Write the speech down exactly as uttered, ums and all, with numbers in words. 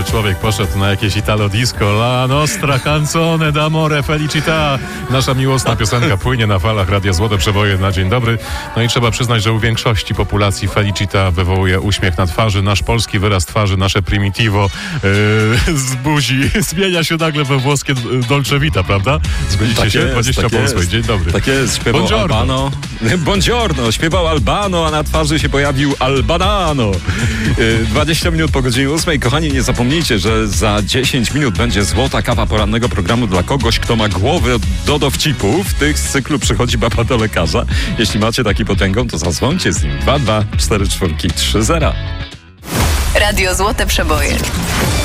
każdy człowiek poszedł na jakieś Italo Disco. La nostra canzone d'amore felicità. Nasza miłosna piosenka płynie na falach Radia Złote Przeboje na dzień dobry. No i trzeba przyznać, że u większości populacji felicità wywołuje uśmiech na twarzy. Nasz polski wyraz twarzy, nasze primitivo yy, z buzi zmienia się nagle we włoskie dolce vita, prawda? Zgodzicie tak się? Jest, dwadzieścia tak Polską. jest. Dzień dobry. Tak jest, śpiewał Buongiorno. Albano. Buongiorno, śpiewał Albano, a na twarzy się pojawił Albanano. Yy, dwadzieścia minut po godzinie ósmej. Kochani, nie zapomnijcie, że za dziesięć minut będzie złota kawa porannego programu dla kogoś, kto ma głowy do dowcipów. W tych z cyklu Przychodzi baba do lekarza. Jeśli macie taki potęgą, to zadzwońcie z nim. dwa dwa cztery cztery trzy zero. Radio Złote Przeboje.